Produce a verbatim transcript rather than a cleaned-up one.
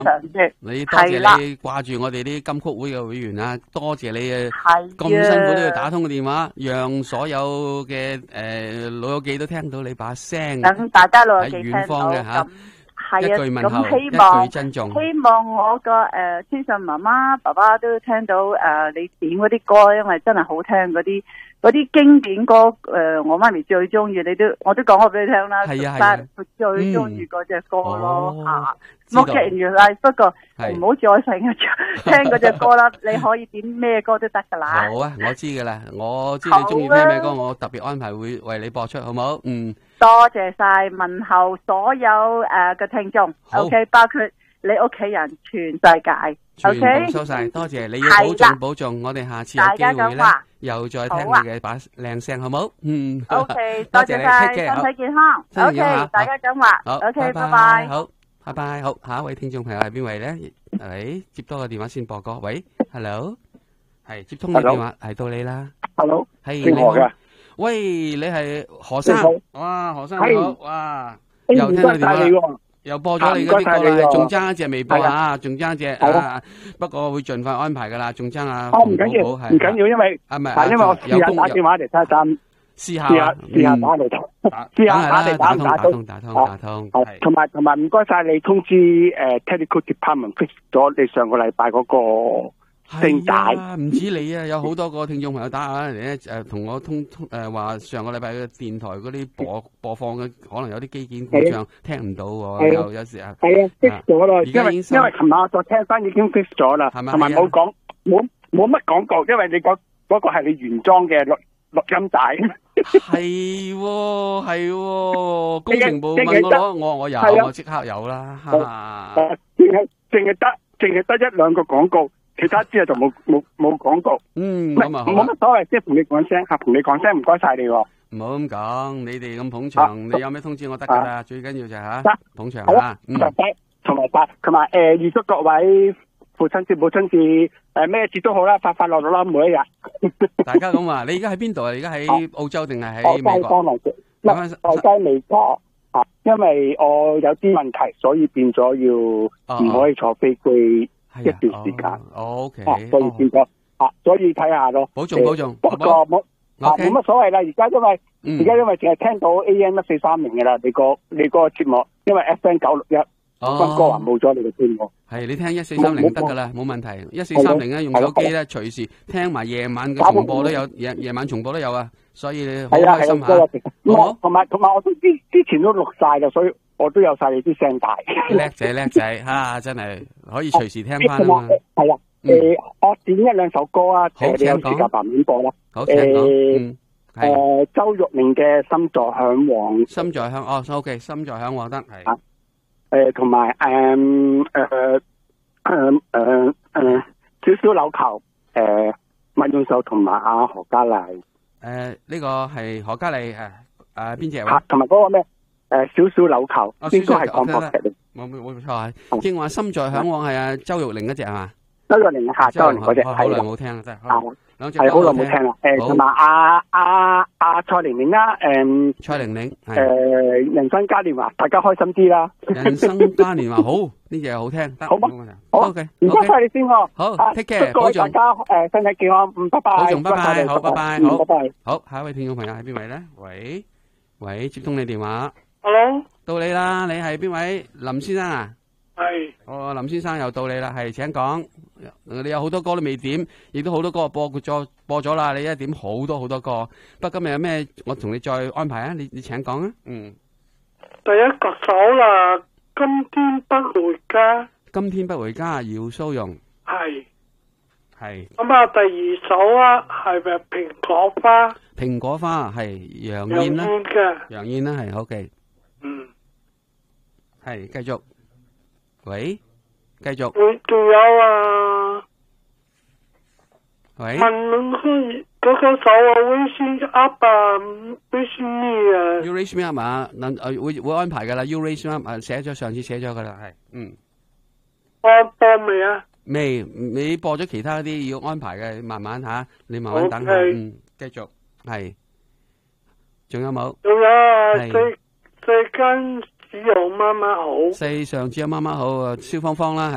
常嘅。 你多謝你掛住我哋啲金曲會嘅會員啊，多謝你誒咁辛苦都要打通個電話，讓所有嘅誒老友記都聽到你把聲。 等大家老友記聽到喺遠方嘅嚇。 係啊， 一句問候， 咁希望一句珍重。 希望我個誒天信媽媽、爸爸都聽到誒、呃、你點嗰啲歌，因為真係好聽嗰啲嗰啲經典歌。誒、呃，我媽咪最中意，你都我都講過俾你聽啦。 係啊係啊， 佢最中意嗰隻歌咯嚇。 知道。 目前原來不過唔好再成日聽嗰隻歌啦，你可以點咩歌都得㗎啦。 好啊，我知㗎啦，我知你中意聽咩歌，我特別安排會為你播出，好唔好？嗯。 多謝晒，問候所有誒嘅聽眾 ，OK， 包括你屋企人，全世界 ，OK， 全部收晒，多謝你要保重保重，我哋下次有機會咧，又再聽你嘅把靚聲，好唔好？嗯 ，OK， 多謝晒，身體健康 ，OK， 大家講話， 好 ，OK， 拜拜， 好，拜拜，好，下一位聽眾朋友係邊位咧？喂，接多個電話先播歌，喂 ，Hello， 係接通你電話，係到你啦 ，Hello， 係你好。 喂，你係何生？哇，何生你好，哇，又聽到電話，又播咗你嗰啲歌啦，仲爭一隻未播啊，仲爭一隻啊，不過會盡快安排噶啦，仲爭啊， 哦，唔緊要，唔緊要，因為啊唔係， 因為我試下打電話嚟睇下打， 試下試下試下打嚟打，試下打嚟打唔打通， 打通打通，係， 同埋同埋唔該晒你通知誒 Technical Department fix 咗你上個禮拜嗰個。 係啊，唔止你啊，有好多個聽眾朋友打下嚟咧，誒，同我通通誒話上個禮拜嘅電台嗰啲播播放嘅，可能有啲機件故障，聽唔到喎，有有時啊， 係啊 fix 咗啦，因為因為琴晚我再聽翻已經 fix 咗啦，同埋冇講冇冇乜廣告，因為你嗰嗰個係你原裝嘅錄錄音帶， 係喎係喎，工程部問我攞，我我有，我即刻有啦，哈哈， 淨係淨係得淨係得一兩個廣告。其他之後就冇冇冇廣告， 嗯， 咁啊冇乜所謂，即係同你講聲，吓同你講聲，唔該晒你。 唔好咁講，你哋咁捧場，你有咩通知我得噶啦，最緊要就係吓捧場啊，嗯， 同埋發，同埋誒，預祝各位父親節、母親節誒咩節都好啦，快快樂樂啦，每一日。 大家咁話，你而家喺邊度啊？而家喺澳洲定係喺美國？ 我喺美國啊，因為我有啲問題，所以變咗要唔可以坐飛機。一段時間， 哦 OK， 所以變咗啊，所以睇下咯， 保重保重。 不過冇啊，冇乜所謂啦。而家因為而家因為淨係聽到 A M 一四三零嘅啦，你個你個節目，因為 F M 九六一溫哥華冇咗你嘅節目。 係你聽一四三零得噶啦，冇問題。一四三零咧用手機咧，隨時聽埋夜晚嘅重播都有，夜夜晚重播都有啊。所以你好開心吓。 好，同埋同埋我都之之前都錄晒啦，所以。我都有晒你啲聲帶， 叻仔叻仔吓，真係可以隨時聽翻啊嘛。 係啊，誒，我點一兩首歌啊，誒，你有時間版面播啦。 好，請講。 誒，周玉玲嘅《心在向往》， 心在向哦 ，OK， 心在向往得係。 誒，同埋誒誒誒誒誒，少少扭球，誒，麥永秀同埋阿何嘉麗。 誒，呢個係何嘉麗誒誒邊隻話？同埋嗰個咩？誒，少少扭球，應該係廣播劇嚟。 冇冇冇錯啊！正話心在向往係阿周玉玲嗰隻係嘛？ 周玉玲下周玉玲嗰隻， 好耐冇聽啦，真係。 係好耐冇聽啦。誒，同埋阿阿阿蔡玲玲啦，誒， 蔡玲玲， 誒，人生嘉年華，大家開心啲啦。 人生嘉年華好，呢隻好聽， 好嘛？好，OK，唔該晒你先喎。 好 ，take care， 保重大家誒身體健康，嗯，拜拜。 保重，拜拜，好，拜拜，好， 拜拜。 好，下一位聽眾朋友係邊位咧？喂喂，接通你電話。 Hello， 到你啦，你係邊位？林先生啊？ 係。 哦，林先生又到你啦，係，請講。你有好多歌都未點，亦都好多歌播咗播咗啦。你一點好多好多歌，不過今日有咩？我同你再安排啊。你你請講啊。嗯。 第一個首啦，《今天不回家》。 今天不回家，姚蘇蓉。 係。 係。 咁啊，第二首啊，係咪蘋果花？ 蘋果花係楊燕啦。楊燕嘅。楊燕啦，係好嘅。 嗯。 係繼續。喂，繼續。 會仲有啊。 喂。 問問佢嗰個首啊 ，Raise Up 啊 ，Raise Me 啊。 You Raise Me Up 嘛？能誒會會安排噶啦。You Raise Me Up 誒寫咗上次寫咗噶啦，係嗯。 我播未啊？ 未，你播咗其他啲要安排嘅，慢慢吓，你慢慢等下。嗯，繼續係。仲有冇？ 仲有啊！世世間只有媽媽好。 世上只有媽媽好啊！蕭芳芳啦。